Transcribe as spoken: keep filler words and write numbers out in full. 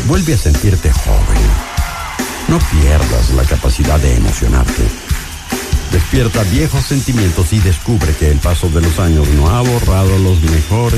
Vuelve a sentirte joven. No pierdas la capacidad de emocionarte. Despierta viejos sentimientos y descubre que el paso de los años no ha borrado los mejores